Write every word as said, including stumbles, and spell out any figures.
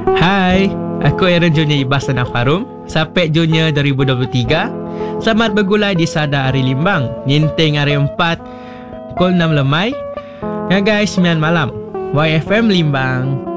Hai, aku Aaron Junior Ibas Tanah Farum, Sapek Junior dua ribu dua puluh tiga. Selamat bergulai di Sada Hari Limbang, Nyinting Hari empat, pukul enam lemai. Ya guys, sembilan malam. Y F M Limbang.